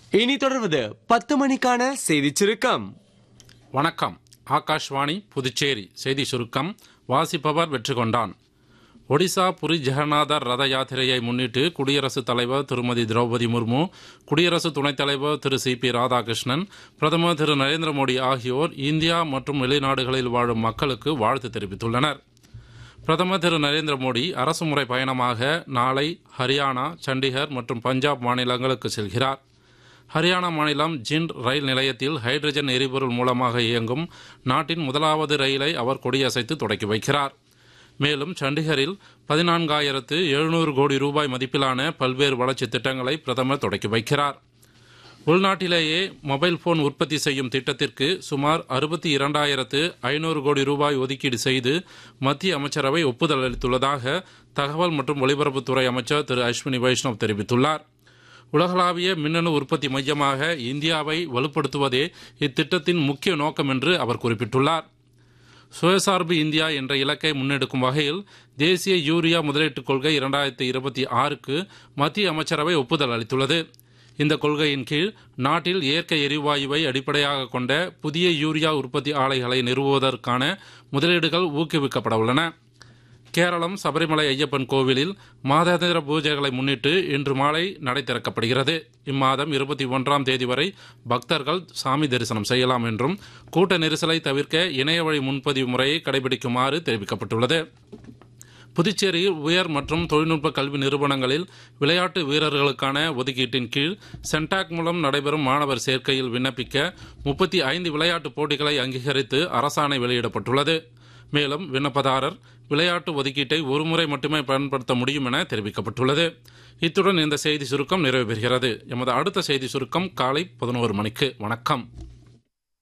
இனி தொடர்வது 10 மணிக்கான செய்தி சுருக்கம். வணக்கம். ஆகாஷ்வாணி புதுச்சேரி செய்தி சுருக்கம் வாசிப்பவர் வெற்றி கொண்டான். ஒடிசா புரி ஜெகநாதர் ரத யாத்திரையை முன்னிட்டு குடியரசுத் தலைவர் திருமதி திரௌபதி முர்மு, குடியரசு துணைத் தலைவர் திரு சி.பி. ராதாகிருஷ்ணன், பிரதமர் திரு நரேந்திர மோடி ஆகியோர் இந்தியா மற்றும் வெளிநாடுகளில் வாழும் மக்களுக்கு வாழ்த்து தெரிவித்துள்ளனர். பிரதமர் திரு நரேந்திர மோடி அரசுமுறை பயணமாக நாளை ஹரியானா, சண்டிகர் மற்றும் பஞ்சாப் மாநிலங்களுக்கு செல்கிறார். ஹரியானா மாநிலம் ஜிண்ட் ரயில் நிலையத்தில் ஹைட்ரஜன் எரிபொருள் மூலமாக இயங்கும் நாட்டின் முதலாவது ரயிலை அவர் கொடியசைத்து தொடக்கி வைக்கிறார். மேலும் சண்டிகரில் 14,700 கோடி ரூபாய் மதிப்பிலான பல்வேறு வளர்ச்சித் திட்டங்களை பிரதமர் தொடக்கி வைக்கிறார். உள்நாட்டிலேயே மொபைல் போன் உற்பத்தி செய்யும் திட்டத்திற்கு சுமார் 62,500 கோடி ரூபாய் ஒதுக்கீடு செய்து மத்திய அமைச்சரவை ஒப்புதல் அளித்துள்ளதாக தகவல் மற்றும் ஒலிபரப்புத்துறை அமைச்சர் திரு அஸ்வினி வைஷ்ணவ் தெரிவித்துள்ளார். உலகளாவிய மின்னணு உற்பத்தி மையமாக இந்தியாவை வலுப்படுத்துவதே இத்திட்டத்தின் முக்கிய நோக்கம் என்று அவர் குறிப்பிட்டுள்ளார். சுயசார்பு இந்தியா என்ற இலக்கை முன்னெடுக்கும் வகையில் தேசிய யூரியா முதலீட்டுக் கொள்கை 2026க்கு மத்திய அமைச்சரவை ஒப்புதல் அளித்துள்ளது. இந்த கொள்கையின் கீழ் நாட்டில் இயற்கை எரிவாயுவை அடிப்படையாக கொண்ட புதிய யூரியா உற்பத்தி ஆலைகளை நிறுவுவதற்கான முதலீடுகள் ஊக்குவிக்கப்பட உள்ளன. கேரளம் சபரிமலை ஐயப்பன் கோவிலில் மாதாந்திர பூஜைகளை முன்னிட்டு இன்று மாலை நடை திறக்கப்படுகிறது. இம்மாதம் 21ஆம் தேதி வரை பக்தர்கள் சாமி தரிசனம் செய்யலாம் என்றும் கூட்ட நெரிசலை தவிர்க்க இணையவழி முன்பதிவு முறையை கடைபிடிக்குமாறு தெரிவிக்கப்பட்டுள்ளது. புதுச்சேரியில் உயர் மற்றும் தொழில்நுட்ப கல்வி நிறுவனங்களில் விளையாட்டு வீரர்களுக்கான ஒதுக்கீட்டின் கீழ் சென்டாக் மூலம் நடைபெறும் மாணவர் சேர்க்கையில் விண்ணப்பிக்க 35 விளையாட்டுப் போட்டிகளை அங்கீகரித்து அரசாணை வெளியிடப்பட்டுள்ளது. மேலும் விண்ணப்பதாரர் விளையாட்டு ஒதுக்கீட்டை ஒருமுறை மட்டுமே பயன்படுத்த முடியும் என தெரிவிக்கப்பட்டுள்ளது. இத்துடன் இந்த செய்தி சுருக்கம் நிறைவு பெறுகிறது. எமது அடுத்த செய்தி சுருக்கம் காலை 11 மணிக்கு. வணக்கம்.